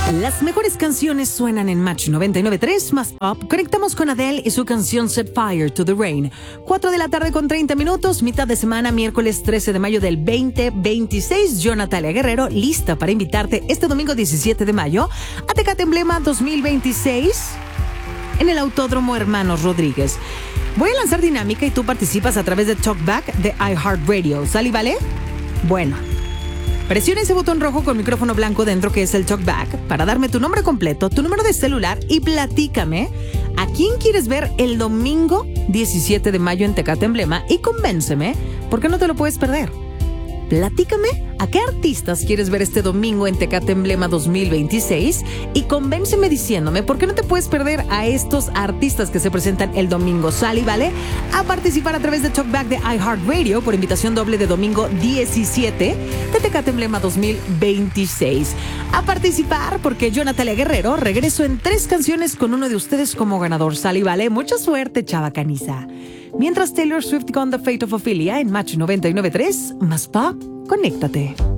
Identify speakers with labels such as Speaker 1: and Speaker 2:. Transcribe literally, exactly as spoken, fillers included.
Speaker 1: Las mejores canciones suenan en Match noventa y nueve punto tres más Pop. Conectamos con Adele y su canción Set Fire to the Rain. cuatro de la tarde con treinta minutos, mitad de semana, miércoles trece de mayo del veinte veintiséis. Yo, Natalia Guerrero, lista para invitarte este domingo diecisiete de mayo a Tecate Emblema dos mil veintiséis en el Autódromo Hermanos Rodríguez. Voy a lanzar dinámica y tú participas a través de Talkback de iHeartRadio. ¿Sale y vale? Bueno. Presiona ese botón rojo con micrófono blanco dentro que es el Talkback para darme tu nombre completo, tu número de celular y platícame a quién quieres ver el domingo diecisiete de mayo en Tecate Emblema y convénceme porque no te lo puedes perder. Platícame a qué artistas quieres ver este domingo en Tecate Emblema dos mil veintiséis y convénceme diciéndome por qué no te puedes perder a estos artistas que se presentan el domingo. Sale y vale a participar a través de Talkback de iHeartRadio por invitación doble de domingo diecisiete de Tecate Emblema dos mil veintiséis. A participar porque yo, Natalia Guerrero, regreso en tres canciones con uno de ustedes como ganador. Sale y vale. Mucha suerte, chava caniza. Mientras Taylor Swift con The Fate of Ophelia en Match noventa y nueve punto tres más Pop, conéctate.